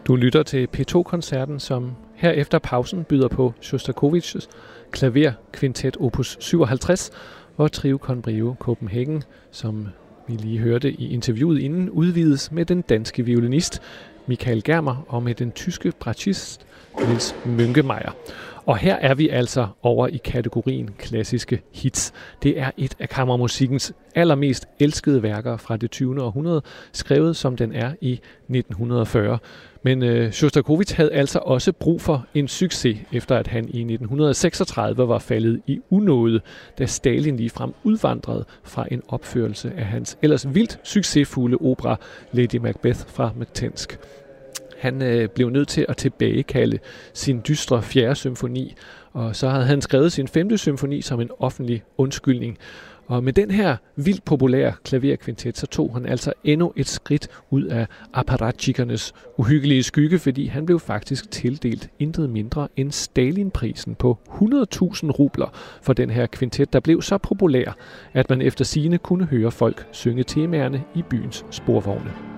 Du lytter til P2-koncerten, som her efter pausen byder på Sjostakovitjs klaverkvintet opus 57 og Trio con Brio Copenhagen, som vi lige hørte i interviewet inden, udvides med den danske violinist Michael Germer og med den tyske bratschist Nils Münkemeyer. Og her er vi altså over i kategorien klassiske hits. Det er et af kammermusikkens allermest elskede værker fra det 20. århundrede, skrevet som den er i 1940. Men Sjostakovitj havde altså også brug for en succes, efter at han i 1936 var faldet i unåde, da Stalin ligefrem udvandrede fra en opførelse af hans ellers vildt succesfulde opera Lady Macbeth fra Mtsensk. Han blev nødt til at tilbagekalde sin dystre 4. symfoni, og så havde han skrevet sin 5. symfoni som en offentlig undskyldning. Og med den her vildt populære klaverkvintet, så tog han altså endnu et skridt ud af apparatchikernes uhyggelige skygge, fordi han blev faktisk tildelt intet mindre end Stalinprisen på 100.000 rubler for den her kvintet, der blev så populær, at man efter sigende kunne høre folk synge temaerne i byens sporvogne.